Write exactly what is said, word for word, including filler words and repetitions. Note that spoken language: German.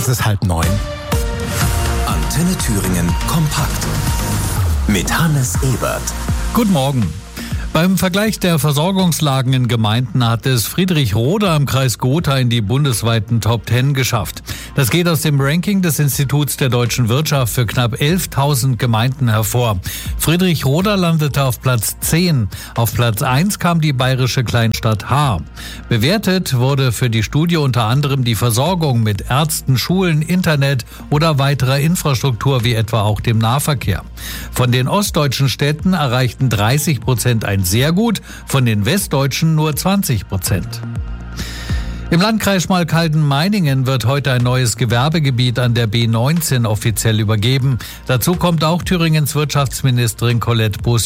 Es ist halb neun. Antenne Thüringen kompakt mit Hannes Ebert. Guten Morgen. Beim Vergleich der Versorgungslagen in Gemeinden hat es Friedrich-Roda im Kreis Gotha in die bundesweiten Top Ten geschafft. Das geht aus dem Ranking des Instituts der deutschen Wirtschaft für knapp elftausend Gemeinden hervor. Friedrich-Roda landete auf Platz zehn. Auf Platz eins kam die bayerische Kleinstadt Haar. Bewertet wurde für die Studie unter anderem die Versorgung mit Ärzten, Schulen, Internet oder weiterer Infrastruktur wie etwa auch dem Nahverkehr. Von den ostdeutschen Städten erreichten dreißig Prozent ein sehr gut, von den westdeutschen nur zwanzig Prozent. Im Landkreis Schmalkalden-Meiningen wird heute ein neues Gewerbegebiet an der B neunzehn offiziell übergeben. Dazu kommt auch Thüringens Wirtschaftsministerin Colette Bos